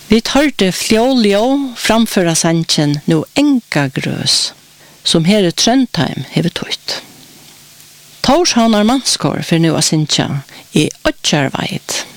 Vi hørte Fjåljå framføra sanchen no enka grøs, som her i Trøndheim hever tøyt. Torshavnar mannskår for nu a sinja i Åtjarveit.